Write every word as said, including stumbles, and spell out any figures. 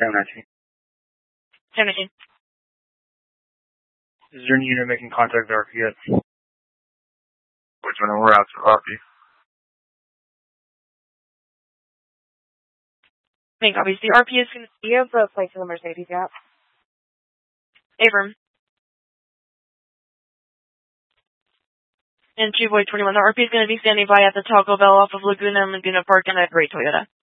seven nineteen. seven nineteen. Is your unit making contact with R P yet? Which one? We're out to R P. Main copies. The R P is going to... Do you have the place in the Mercedes yet? Abram. And two Void twenty-one. The R P is going to be standing by at the Taco Bell off of Laguna and Laguna Park in a gray Toyota.